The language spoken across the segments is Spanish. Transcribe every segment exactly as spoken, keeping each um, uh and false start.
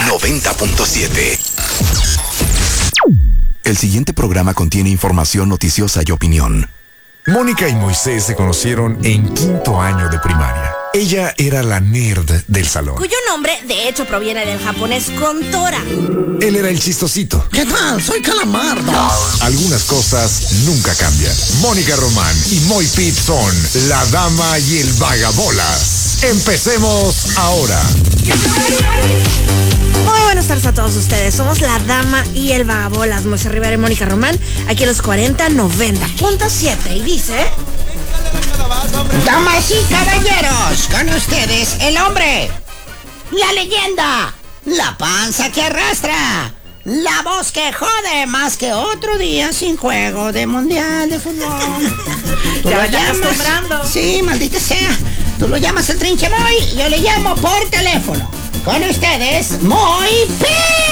noventa punto siete. El siguiente programa contiene información noticiosa y opinión. Mónica y Moisés se conocieron en quinto año de primaria. Ella era la nerd del salón. Cuyo nombre, de hecho, proviene del japonés Kontora. Él era el chistosito. ¿Qué tal? Soy Calamardo. Algunas cosas nunca cambian. Mónica Román y Moy Pitt son la dama y el vagabolas. Empecemos ahora. Muy buenas tardes a todos ustedes. Somos la dama y el vagabolas. Moisés Rivera y Mónica Román. Aquí en los cuarenta noventa punto siete. Y dice... Damas y caballeros, con ustedes el hombre, la leyenda, la panza que arrastra, la voz que jode más que otro día sin juego de mundial de fútbol. ¿Tú Ya lo me estás llamas? acostumbrando. Sí, maldita sea. Tú lo llamas el trinche Moy, yo le llamo por teléfono. Con ustedes, Moy Pitt.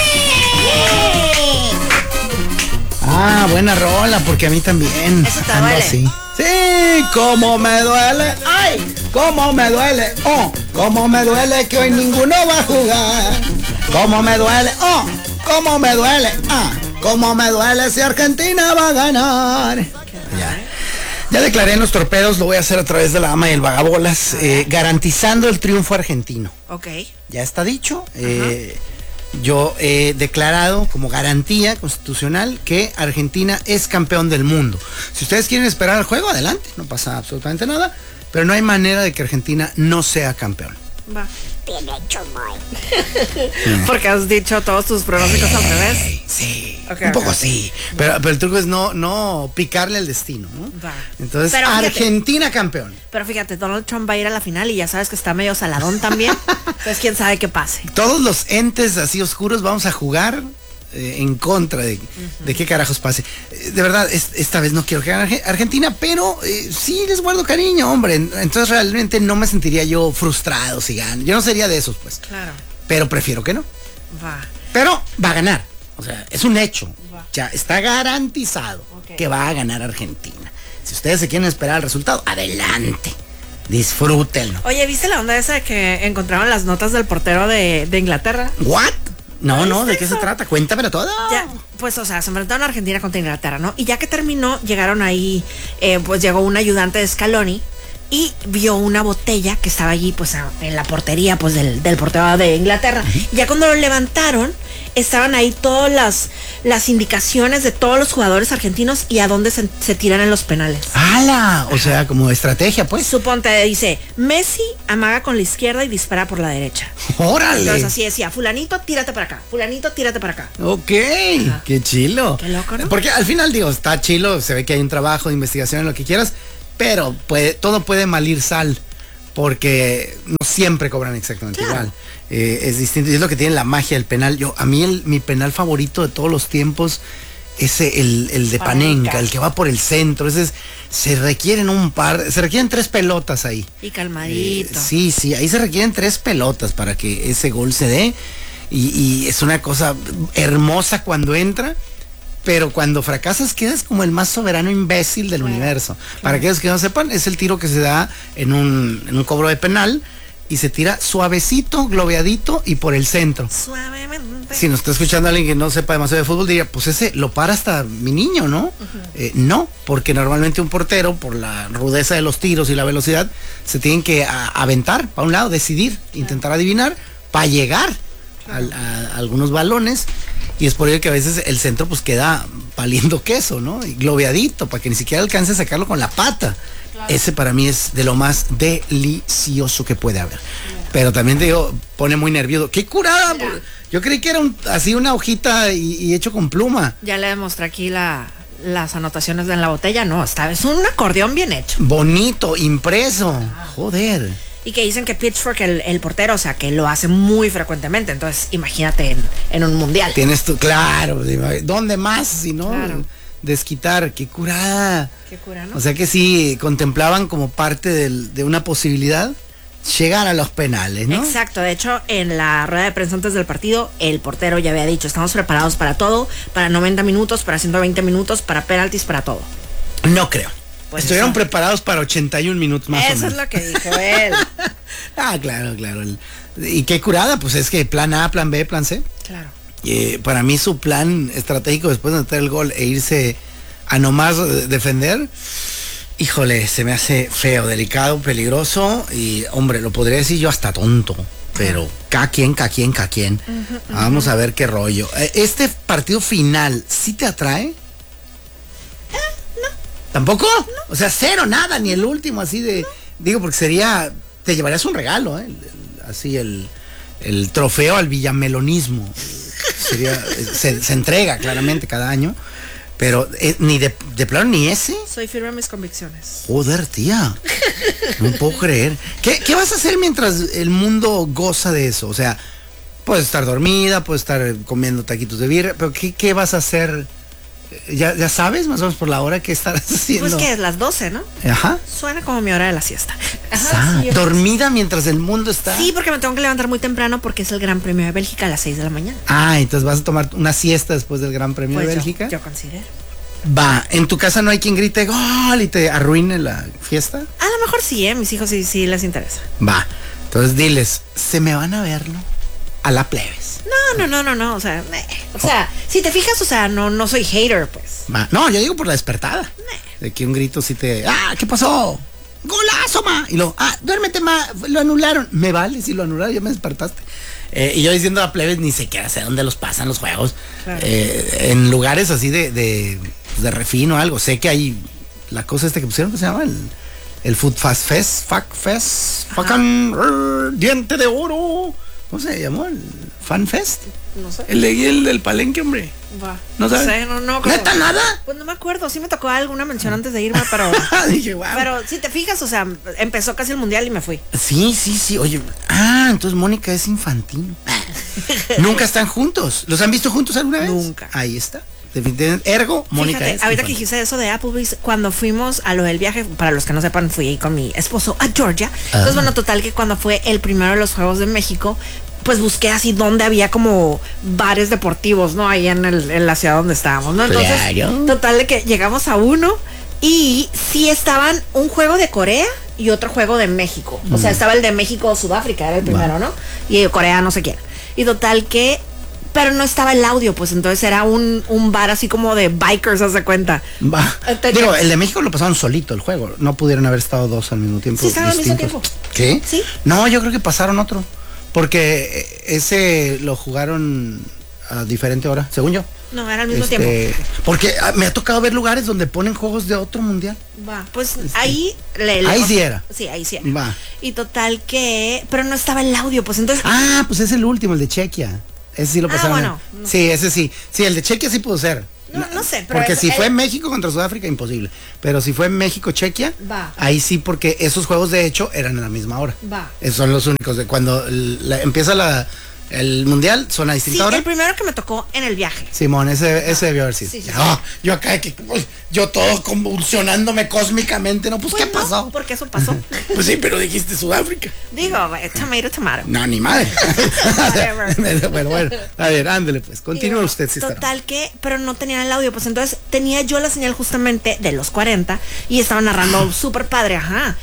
Ah, buena rola, porque a mí también. Eso te ando duele. así. Sí, cómo me duele, ay, cómo me duele, oh, cómo me duele que hoy ninguno va a jugar. Cómo me duele, oh, cómo me duele, ah, cómo me duele si Argentina va a ganar. Ya, ya declaré en los torpedos, lo voy a hacer a través de la dama y el vagabolas, eh, garantizando el triunfo argentino. Ok. Ya está dicho. Eh, yo he declarado como garantía constitucional que Argentina es campeón del mundo. Si ustedes quieren esperar al juego, adelante, no pasa absolutamente nada, pero no hay manera de que Argentina no sea campeón. Va. Bien hecho, Moy. Porque has dicho todos tus pronósticos al revés. Ey, sí, Okay, un poco okay. sí, pero, pero el truco es no, no picarle el destino, ¿no? Va. Entonces, Pero fíjate. Argentina campeón. Pero fíjate, Donald Trump va a ir a la final y ya sabes que está medio saladón también. Entonces, quién sabe qué pase. Todos los entes así oscuros vamos a jugar eh, en contra de, uh-huh. de qué carajos pase. Eh, de verdad, es, esta vez no quiero que gane Argentina, pero eh, sí les guardo cariño, hombre. Entonces realmente no me sentiría yo frustrado si ganan. Yo no sería de esos, pues. Claro. Pero prefiero que no. Va. Pero va a ganar. O sea, es un hecho. Va. Ya está garantizado Okay. que va a ganar Argentina. Si ustedes se quieren esperar el resultado, adelante. Disfrútenlo. Oye, ¿viste la onda esa de que encontraron las notas del portero de, de Inglaterra? ¿What? No, ¿No no, viste ¿de qué eso? se trata? Cuéntamelo todo. Ya, pues, o sea, se enfrentaron a Argentina contra Inglaterra, ¿no? Y ya que terminó, llegaron ahí, eh, pues llegó un ayudante de Scaloni y vio una botella que estaba allí, pues, a- en la portería, pues, del, del portero de Inglaterra. Uh-huh. Y ya cuando lo levantaron, estaban ahí todas las, las indicaciones de todos los jugadores argentinos y a dónde se, se tiran en los penales. ¡Hala! O sea, como estrategia, pues. Suponte, dice, Messi amaga con la izquierda y dispara por la derecha. ¡Órale! Entonces así decía, fulanito, tírate para acá, fulanito, tírate para acá. Ok, qué chilo. Qué loco, ¿no? Porque al final, digo, está chilo, se ve que hay un trabajo de investigación en lo que quieras, pero puede, todo puede malir sal, porque no siempre cobran exactamente Claro. igual. Eh, es distinto, y es lo que tiene la magia del penal. Yo, a mí el, mi penal favorito de todos los tiempos es el, el de Panenka, Panenka. el que va por el centro. Ese es, se requieren un par, se requieren tres pelotas ahí. Y calmadito. Eh, sí, sí, ahí se requieren tres pelotas para que ese gol se dé. Y, y es una cosa hermosa cuando entra, pero cuando fracasas quedas como el más soberano imbécil del Claro, universo. claro. Para aquellos que no sepan, es el tiro que se da en un, en un cobro de penal y se tira suavecito, globeadito y por el centro. Suavemente. Si nos está escuchando alguien que no sepa demasiado de fútbol, diría, pues ese lo para hasta mi niño, ¿no? Uh-huh. Eh, no, porque normalmente un portero, por la rudeza de los tiros y la velocidad, se tienen que a, aventar para un lado, decidir, claro. intentar adivinar, para llegar claro. a, a, a algunos balones. Y es por ello que a veces el centro pues queda paliendo queso, ¿no? Y globeadito, para que ni siquiera alcance a sacarlo con la pata. Claro. Ese para mí es de lo más delicioso que puede haber. Pero también te digo, pone muy nervioso. ¡Qué curada! Mira. Yo creí que era un, así una hojita y, y hecho con pluma. Ya le demostré aquí la, las anotaciones en la botella. No, esta vez un acordeón bien hecho. Bonito, impreso. Ah. Joder. Y que dicen que Pitchfork, el, el portero, o sea, que lo hace muy frecuentemente. Entonces, imagínate en, en un mundial. Tienes tú, claro. ¿Dónde más? Si no, claro. desquitar. ¡Qué curada! Qué cura, ¿no? O sea que sí, contemplaban como parte del, de una posibilidad llegar a los penales, ¿no? Exacto. De hecho, en la rueda de prensa antes del partido, el portero ya había dicho, estamos preparados para todo, para noventa minutos, para ciento veinte minutos, para penaltis, para todo. No creo. Pues Estuvieron eso. preparados para ochenta y un minutos más eso o menos. Eso es lo que dijo él. Ah, claro, claro. El- y qué curada, pues es que plan A, plan B, plan C. Claro. Eh, para mí su plan estratégico después de meter el gol e irse a nomás eh, defender, híjole, se me hace feo, delicado, peligroso y, hombre, lo podría decir yo hasta tonto, pero cada quien, cada quien, cada quien. Uh-huh, uh-huh. Vamos a ver qué rollo. Eh, ¿Este partido final sí te atrae? Eh, no. ¿Tampoco? No. O sea, cero, nada, ni el último así de... No. Digo, porque sería... Te llevarías un regalo, ¿eh? El, el, así el, el trofeo al villamelonismo. Sería, se, se entrega claramente cada año, pero eh, ni de, de plano ni ese. Soy firme en mis convicciones. Joder, tía, no puedo creer. ¿Qué, ¿Qué vas a hacer mientras el mundo goza de eso? O sea, puedes estar dormida, puedes estar comiendo taquitos de birria, pero ¿qué, qué vas a hacer? ¿Ya, ¿Ya sabes más o menos por la hora que estarás haciendo? Pues que es las doce, ¿no? Ajá. Suena como mi hora de la siesta. Ajá, sí, dormida mientras el mundo está... Sí, porque me tengo que levantar muy temprano porque es el Gran Premio de Bélgica a las seis de la mañana. Ah, entonces vas a tomar una siesta después del Gran Premio pues de yo, Bélgica. Yo considero. Va, ¿en tu casa no hay quien grite gol y te arruine la fiesta? A lo mejor sí, ¿eh? Mis hijos sí, sí les interesa. Va, entonces diles, ¿se me van a verlo? A la plebes. No, no, no, no, no, o sea, eh, o sea, oh. si te fijas, o sea, no, no soy hater, pues. Va. No, yo digo por la despertada. Eh. De que un grito sí te, ah, ¿qué pasó? ¡Golazo, ma! Y luego, ah, duérmete, ma, lo anularon. Me vale, si lo anularon, ya me despertaste. Eh, y yo diciendo a plebes, ni siquiera sé dónde los pasan los juegos. Claro. Eh, en lugares así de, de, de refino o algo. Sé que hay la cosa este que pusieron, que se llama? El, el Food Fast Fest, Fuck Fest, fucking uh, Diente de Oro. ¿Cómo se llamó? ¿El Fan Fest? No sé. El de el del Palenque, hombre. Va. ¿No sabes? No sé, no, no. ¿Neta nada? Pues no me acuerdo, sí me tocó alguna mención antes de irme, pero... Dije, wow. Pero si te fijas, o sea, empezó casi el mundial y me fui. Sí, sí, sí, oye. Ah, entonces Mónica es infantil. Nunca están juntos. ¿Los han visto juntos alguna vez? Nunca. Ahí está. Definitivamente. Ergo, Mónica Fíjate, es ahorita infantil. que dijiste eso de Applebee's, cuando fuimos a lo del viaje, para los que no sepan, fui ahí con mi esposo a Georgia. Ah. Entonces, bueno, total que cuando fue el primero de los Juegos de México, pues busqué así donde había como bares deportivos, ¿no? Ahí en, el, en la ciudad donde estábamos, ¿no? Entonces, claro. Total de que llegamos a uno y sí estaban un juego de Corea y otro juego de México. Mm. O sea, estaba el de México-Sudáfrica, era el primero, wow. ¿no? Y Corea no sé quién. Y total que... Pero no estaba el audio, pues entonces era un, un bar así como de bikers, haz de cuenta. Va. Entonces, digo, el de México lo pasaron solito el juego. No pudieron haber estado dos al mismo tiempo. Sí, estaban al mismo tiempo. ¿Qué? Sí. No, yo creo que pasaron otro. Porque ese lo jugaron a diferente hora, según yo. No, era al mismo este, tiempo. Porque me ha tocado ver lugares donde ponen juegos de otro mundial. Va, pues este, ahí... Le, le, ahí o, sí era. Sí, ahí sí era. Va. Y total que... Pero no estaba el audio, pues entonces... Ah, pues es el último, el de Chequia. Ese sí lo pasaron. Ah, bueno. Sí, ese sí. Sí, el de Chequia sí pudo ser. No, no sé, pero porque es, si el... fue México contra Sudáfrica, imposible. Pero si fue México-Chequia, ahí sí, porque esos juegos de hecho eran a la misma hora. Va. Esos son los únicos. De cuando la, empieza la, el mundial, son a distinta sí, hora. El primero que me tocó en el viaje. Simón, ese, ese debió haber sido. Sí, sí, oh, sí. Yo acá, que, yo todo convulsionándome cósmicamente, ¿no? Pues, pues ¿qué no, pasó? Porque eso pasó. Pues sí, pero dijiste Sudáfrica. Digo, tomato, tomato. No, ni madre. bueno, bueno, a ver, ándele pues, continúe bueno, usted. Si total que, pero no tenían el audio, pues entonces tenía yo la señal justamente de los cuarenta y estaba narrando súper padre, ajá.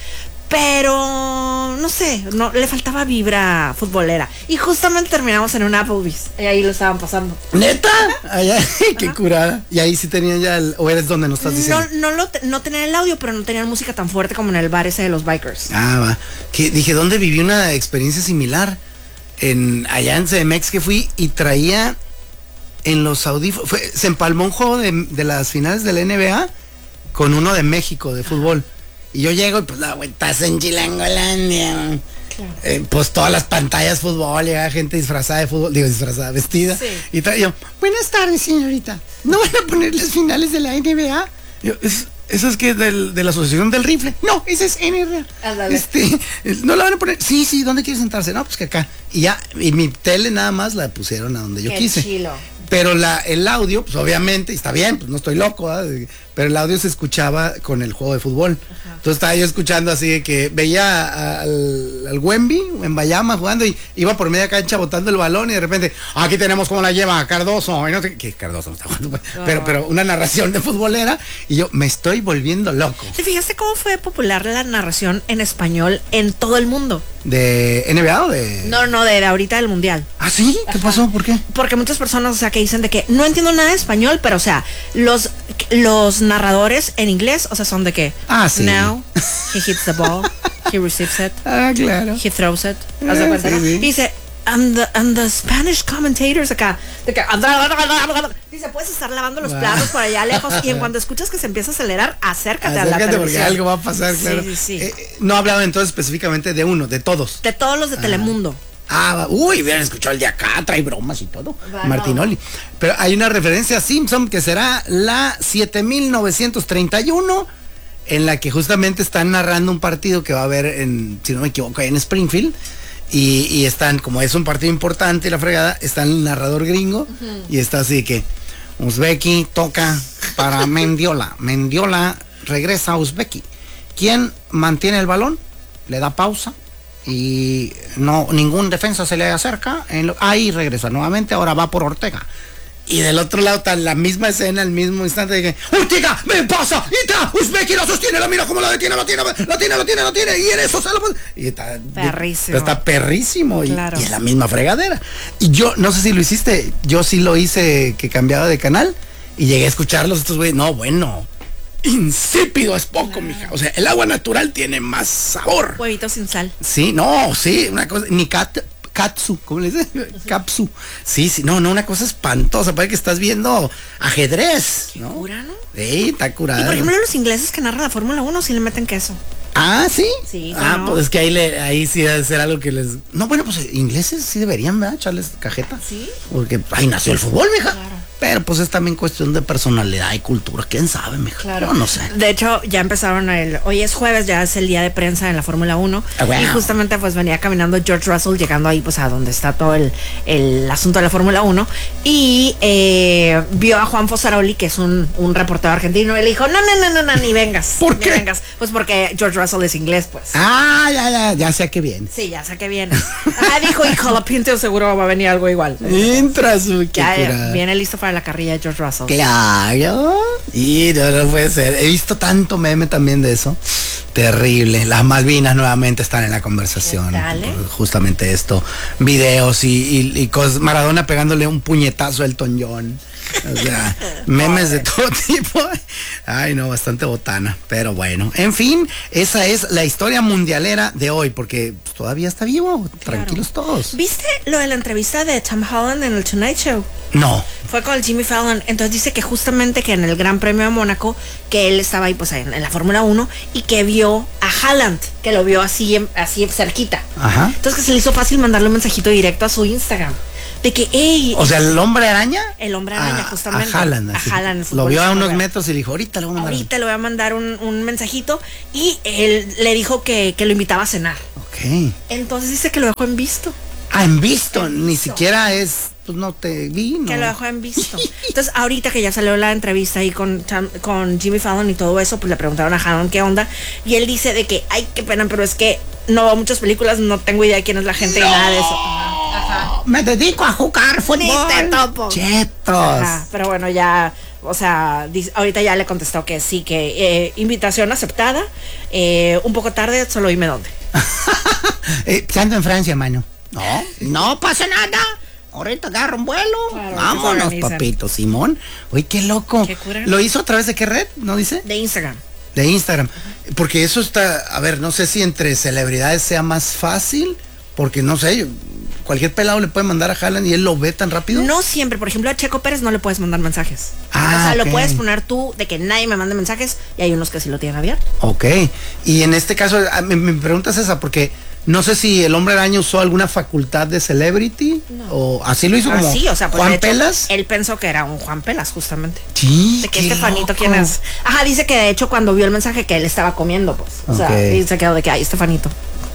Pero, no sé, no le faltaba vibra futbolera. Y justamente terminamos en un Applebee's. Y ahí lo estaban pasando. ¿Neta? Allá, qué ajá. Curada. Y ahí sí tenían ya el... ¿O eres donde nos estás diciendo? No, no, lo, no tenían el audio, pero no tenían música tan fuerte como en el bar ese de los bikers. Ah, va. Que dije, ¿dónde viví una experiencia similar? En allá en C D M X que fui y traía en los audífonos... Fue, se empalmó un juego de, de las finales de la N B A con uno de México, de fútbol. Y yo llego y pues la vueltas en Chilangolandia. Claro. Eh, pues todas las pantallas fútbol, llega gente disfrazada de fútbol, digo disfrazada, vestida. Sí. Y tra- yo, buenas tardes, señorita. ¿No van a poner las finales de la N B A? Yo, es, ¿eso es que del, de la Asociación del Rifle? No, esa es N B A. Ándale. Este, ¿no la van a poner? Sí, sí, ¿dónde quiere sentarse? No, pues que acá. Y ya, y mi tele nada más la pusieron a donde yo Qué quise. Chilo. Pero la, el audio, pues obviamente, está bien, pues no estoy loco, ¿eh? Pero el audio se escuchaba con el juego de fútbol. Ajá. Entonces estaba yo escuchando así de que veía a, al, al Wemby en Bayama jugando y iba por media cancha botando el balón y de repente, aquí tenemos cómo la lleva Cardoso. Y no sé, ¿qué Cardoso no está jugando? No. Pero, pero una narración de futbolera y yo me estoy volviendo loco. ¿Te fijaste cómo fue popular la narración en español en todo el mundo? ¿De N B A o de...? No, no, de, de ahorita del mundial. ¿Ah, sí? ¿Qué Ajá. pasó? ¿Por qué? Porque muchas personas, o sea, que dicen de que no entiendo nada de español, pero o sea, los, los narradores en inglés, o sea, son de que Ah, sí. now he hits the ball, he receives it, Ah, claro. he throws it. ¿Haz de cuenta, Sí, no? sí. Y dice, and the, and the Spanish commentators acá, de que dice, puedes estar lavando los Wow. platos por allá lejos y en cuando escuchas que se empieza a acelerar, acércate, a la Acércate porque televisión. algo va a pasar, Sí, claro. sí, sí. Eh, eh, no hablaba entonces específicamente de uno, de todos. De todos los de Telemundo. Ah, va- uy, hubieran escuchado el de acá, trae bromas y todo. Bueno. Martinoli. Pero hay una referencia a Simpson que será la siete mil novecientos treinta y uno, en la que justamente están narrando un partido que va a haber en, si no me equivoco, ahí en Springfield. Y, y están, como es un partido importante y la fregada, está el narrador gringo y está así que Uzbeki toca para Mendiola. Mendiola regresa a Uzbeki. ¿Quién mantiene el balón? Le da pausa y no ningún defensa se le acerca. En lo- ahí regresa nuevamente, ahora va por Ortega. Y del otro lado está la misma escena, el mismo instante de que Ortega, me pasa, y está, Uzbeki la sostiene, la mira como la detiene, la tiene, la tiene, la tiene, la tiene, y en eso se lo pone. Y está Perrísimo. Está perrísimo y, Claro. y es la misma fregadera. Y yo, no sé si lo hiciste, yo sí lo hice que cambiaba de canal y llegué a escucharlos estos güeyes. No, bueno, insípido es poco, mija. O sea, el agua natural tiene más sabor. Huevito sin sal. Sí, no, sí, una cosa, ni cat, katsu, ¿cómo le dice? Capsu. Sí, sí, no, no, una cosa espantosa, parece que estás viendo ajedrez, ¿no? Cura, ¿no? Sí, está curada. Y por ejemplo, los ingleses que narran la Fórmula uno sí le meten queso. Ah, ¿sí? Sí, Ah, ¿no? pues es que ahí, le, ahí sí debe ser algo que les... No, bueno, pues ingleses sí deberían, ¿verdad? Echarles cajeta. Sí. Porque ahí nació el fútbol, mija. Claro. Pero pues es también cuestión de personalidad y cultura. ¿Quién sabe, mija? Claro. Yo no sé. De hecho, ya empezaron el... Hoy es jueves, ya es el día de prensa en la Fórmula uno. Ah, wow. Y justamente pues venía caminando George Russell, llegando ahí pues a donde está todo el, el asunto de la Fórmula uno. Y eh, vio a Juan Fosaroli, que es un, un reportero argentino, y le dijo, no, no, no, no, no, ni vengas. ¿Por ni qué? vengas. Pues porque George Russell es inglés, pues. Ah, ya, ya, ya sé que viene. Sí, ya sé que viene. Ah, dijo, y Colapinto seguro va a venir algo igual. Entra su... qué Ya, ya curada. viene listo para la carrilla de George Russell. Claro. Y no, no puede ser. He visto tanto meme también de eso. Terrible. Las Malvinas nuevamente están en la conversación. ¿Qué tal, eh? Justamente esto. Videos y, y, y cosas. Maradona pegándole un puñetazo a Elton John. O sea, memes de todo tipo. Ay, no, bastante botana. Pero bueno. En fin, esa es la historia mundialera de hoy. Porque pues, todavía está vivo. Tranquilos todos. ¿Viste lo de la entrevista de Tom Holland en el Tonight Show? No. Fue con el Jimmy Fallon. Entonces dice que justamente que en el Gran Premio de Mónaco, que él estaba ahí pues en, en la Fórmula uno y que vio a Haaland, que lo vio así, en- así cerquita. Ajá. Entonces que se le hizo fácil mandarle un mensajito directo a su Instagram. De que, hey, O sea, el hombre araña. el hombre araña, a- justamente. A Haaland. A así. Haaland, el Lo vio a futbolista unos real. metros y le dijo, ahorita le voy a mandar. ahorita le voy a mandar un, un mensajito. Y él le dijo que, que lo invitaba a cenar. Ok. Entonces dice que lo dejó en visto. Ah, en visto. En Ni visto. siquiera es, pues no te vi, ¿no? Que lo dejó en visto. Entonces, ahorita que ya salió la entrevista ahí con, Tam- con Jimmy Fallon y todo eso, pues le preguntaron a Haaland qué onda. Y él dice de que, ay, qué pena, pero es que no veo muchas películas, no tengo idea de quién es la gente y nada de eso. Ajá. Me dedico a jugar fútbol. Ni te topo. Chetos. Ajá, pero bueno, ya, o sea, dice- ahorita ya le contestó que sí, que eh, invitación aceptada. Eh, un poco tarde, solo dime dónde. eh, ando en Francia, mano. No, no pasa nada. Ahorita agarro un vuelo. Claro, que se Vámonos, organizan. papito. Simón. Uy, qué loco. Qué cura. ¿Lo hizo a través de qué red? ¿No dice? De Instagram. De Instagram. Porque eso está, a ver, no sé si entre celebridades sea más fácil, porque no sé, cualquier pelado le puede mandar a Haaland y él lo ve tan rápido. No siempre, por ejemplo, a Checo Pérez no le puedes mandar mensajes. Ah, o sea, ok. lo puedes poner tú de que nadie me mande mensajes y hay unos que sí lo tienen abierto. Ok. Y en este caso, ah, mi, mi pregunta es esa, porque no sé si el hombre araña usó alguna facultad de celebrity, o así lo hizo como Ah, sí, o sea, pues Juan de hecho, Pelas. él pensó que era un Juan Pelas, justamente. Sí, De que qué Estefanito, loco. ¿quién es? Ajá, dice que de hecho cuando vio el mensaje que él estaba comiendo, pues. O sea, Ok. y se quedó de que, ay, Estefanito.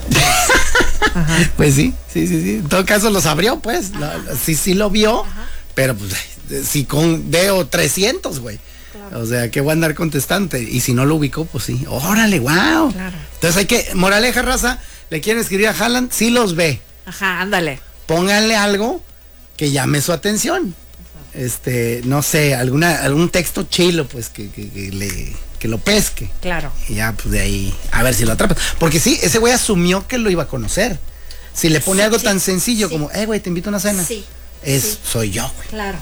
Pues sí, sí, sí, sí. En todo caso los abrió, pues. Lo- lo- sí, sí lo vio, pero pues si con veo trescientos, güey. O sea, que voy a andar contestante. Y si no lo ubicó, pues sí. Órale, wow. Claro. Entonces hay que, moraleja, raza, le quieren escribir a Haaland, sí los ve. Ajá, ándale. Pónganle algo que llame su atención. Este, no sé, alguna, algún texto chilo, pues, que, que, que le, que lo pesque. Claro. Y ya, pues de ahí, a ver si lo atrapas. Porque sí, ese güey asumió que lo iba a conocer. Si le pone Sí, algo sí, tan sencillo sí. como, eh, güey, te invito a una cena. Sí. Es, Sí. soy yo, güey. Claro.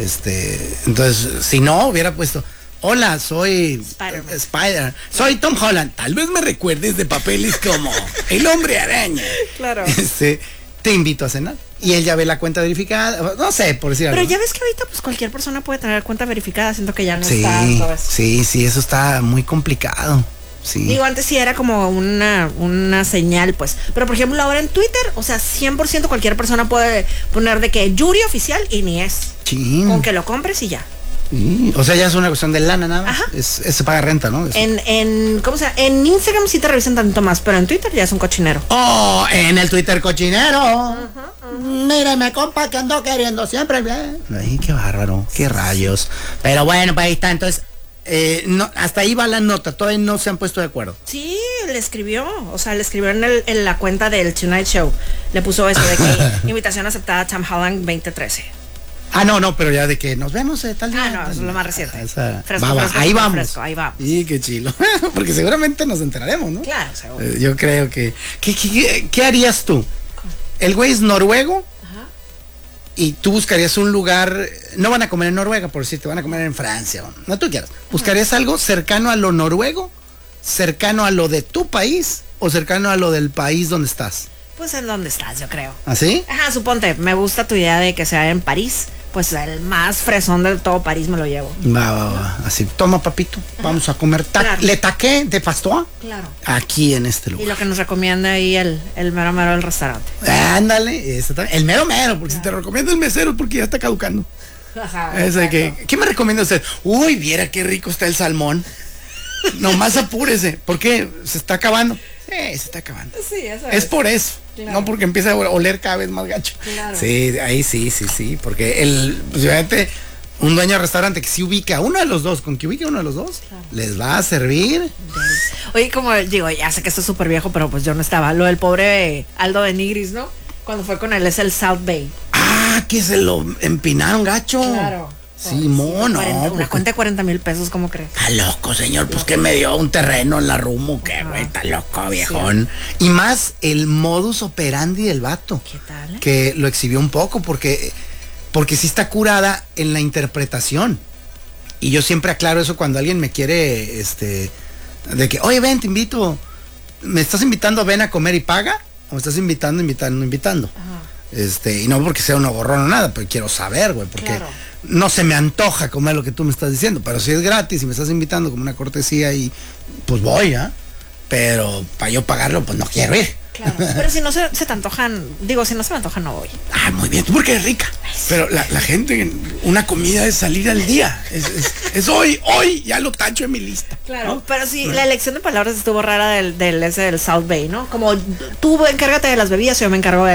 Este, entonces, si no, hubiera puesto, hola, soy Spider-Man. eh, Spider, soy Tom Holland. Tal vez me recuerdes de papeles como El Hombre Araña. Claro. Este, te invito a cenar. Y él ya ve la cuenta verificada. No sé, por decir algo. Pero ya ves que ahorita pues cualquier persona puede tener cuenta verificada, siento que ya no Sí, está todo eso. sí, sí, eso está muy complicado. Sí. Digo, antes sí era como una, una señal, pues. Pero, por ejemplo, ahora en Twitter, o sea, cien por ciento cualquier persona puede poner de que Yuri oficial y ni es. Chin. Con que lo compres y ya. Sí, o sea, ya es una cuestión de lana nada más. Ajá. Es, es- se paga renta, ¿no? Es- En, en, ¿cómo se llama? En Instagram sí te revisan tanto más, pero en Twitter ya es un cochinero. Oh, en el Twitter cochinero. Mírame, compa, que ando queriendo siempre. Bien. Ay, qué bárbaro, qué rayos. Pero bueno, pues ahí está. Entonces, eh, no, hasta ahí va la nota. Todavía no se han puesto de acuerdo. Sí, le escribió, o sea, le escribió en, el- en la cuenta del Tonight Show. Le puso eso de que invitación aceptada a Tom Holland veinte trece. Ah, no, no, pero ya de que nos vemos eh, tal día. Ah, no, tal eso es día. lo más reciente. Esa- Fresco, va, va, fresco, ahí fresco, vamos. fresco, ahí vamos. Y qué chilo. Porque seguramente nos enteraremos, ¿no? Claro, seguro. Eh, Yo creo que. ¿Qué, qué, qué- qué harías tú? El güey es noruego Ajá. y tú buscarías un lugar. No van a comer en Noruega, por decirte, van a comer en Francia. O, no tú quieras. ¿Buscarías algo cercano a lo noruego? ¿Cercano a lo de tu país? ¿O cercano a lo del país donde estás? Pues en dónde estás, yo creo. ¿Así? Ajá, suponte, me gusta tu idea de que sea en París. Pues el más fresón de todo París me lo llevo. Va, va, va. Así, toma, papito. Vamos a comer. ta- Claro. ¿Le taqué de pastoa? Claro. Aquí en este Y lugar. lo que nos recomienda ahí el, el mero mero del restaurante. Ándale, ese también. El mero mero, porque si te recomiendo el mesero es porque ya está caducando. Ajá, Ese que, ¿qué me recomienda usted? Uy, viera qué rico está el salmón. Nomás apúrese, porque se está acabando. Sí, se está acabando. Sí, eso Es por eso, Claro. no porque empieza a oler cada vez más gacho. Claro. Sí, ahí sí, sí, sí, porque el, pues, obviamente, un dueño de restaurante que sí ubica a uno de los dos, con que ubique a uno de los dos, les va a servir. Oye, como digo, ya sé que esto es súper viejo, pero pues yo no estaba. Lo del pobre Aldo de Nigris, ¿no? Cuando fue con él, es el South Bay. Ah, que se lo empinaron gacho. Claro. Sí, mono. cuarenta una porque- cuenta de cuarenta mil pesos, ¿cómo crees? Está loco, señor, pues que me dio un terreno en la Rumo, que güey, está loco, viejón. Y más el modus operandi del vato. ¿Qué tal? Que lo exhibió un poco porque, porque sí está curada en la interpretación. Y yo siempre aclaro eso cuando alguien me quiere, este, de que, oye, ven, te invito. ¿Me estás invitando a ven a comer y paga? ¿O me estás invitando, invitando, invitando? Ajá. Este, y no porque sea uno gorrón o nada, pero quiero saber, güey, porque Claro. no se me antoja comer lo que tú me estás diciendo, pero si es gratis y me estás invitando como una cortesía y pues voy, ¿ah? Pero para yo pagarlo, pues no quiero ir. Claro. Pero si no se, se te antojan, digo, si no se me antojan, no voy. Ah, muy bien, tú porque eres rica. Pero la, la gente, una comida es salir al día. Es, es- es hoy, hoy, ya lo tacho en mi lista. Claro. Pero sí, la elección de palabras estuvo rara del, del ese del South Bay, ¿no? Como tú encárgate de las bebidas y yo me encargo de